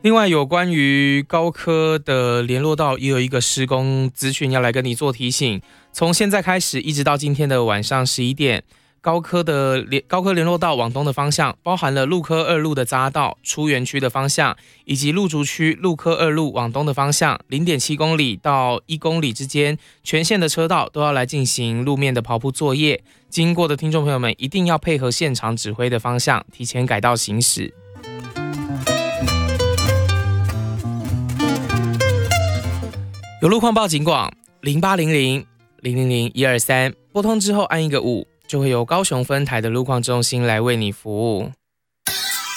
另外，有关于高科的联络道也有一个施工资讯要来跟你做提醒。从现在开始一直到今天的晚上11点，高科联络道往东的方向，包含了陆科2路的匝道出园区的方向，以及路竹区陆科2路往东的方向 0.7 公里到1公里之间，全线的车道都要来进行路面的刨铺作业。经过的听众朋友们一定要配合现场指挥的方向，提前改道行驶。有路况报警广0800-000-123，拨通之后按一个5，就会由高雄分台的路况中心来为你服务。